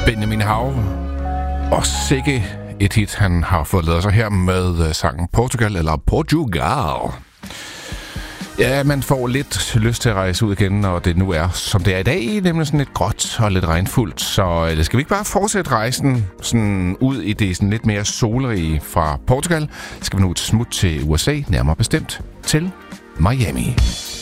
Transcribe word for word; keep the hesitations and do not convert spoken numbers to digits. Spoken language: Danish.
Benjamin Hav. Og sikke et hit, han har fået lavet sig her med sangen Portugal, eller Portugal. Ja, man får lidt lyst til at rejse ud igen, når det nu er, som det er i dag, nemlig sådan lidt gråt og lidt regnfuldt. Så eller skal vi ikke bare fortsætte rejsen sådan ud i det sådan lidt mere solrige fra Portugal? Skal vi nu et smut til U S A, nærmere bestemt til Miami.